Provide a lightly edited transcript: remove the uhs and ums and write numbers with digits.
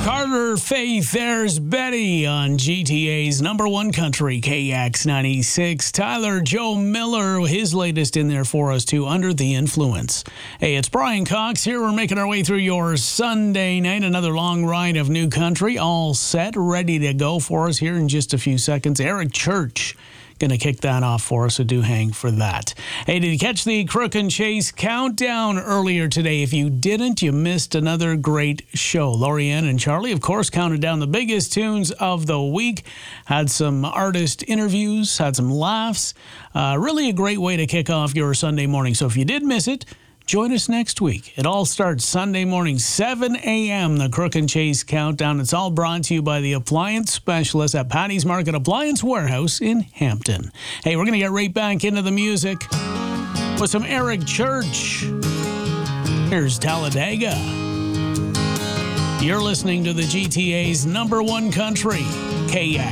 Carter, Faith, there's Betty on GTA's number one country, KX96. Tyler Joe Miller, his latest in there for us too, Under the Influence. Hey, it's Brian Cox here. We're making our way through your Sunday night. Another long ride of new country, all set, ready to go for us here in just a few seconds. Eric Church going to kick that off for us, so do hang for that. Hey, did you catch the Crook and Chase countdown earlier today? If you didn't, you missed another great show. Lorianne and Charlie, of course, counted down the biggest tunes of the week, had some artist interviews, had some laughs. Really a great way to kick off your Sunday morning. So if you did miss it, join us next week. It all starts Sunday morning, 7 a.m., the Crook and Chase Countdown. It's all brought to you by the appliance specialist at Patty's Market Appliance Warehouse in Hampton. Hey, we're going to get right back into the music with some Eric Church. Here's Talladega. You're listening to the GTA's number one country, KX.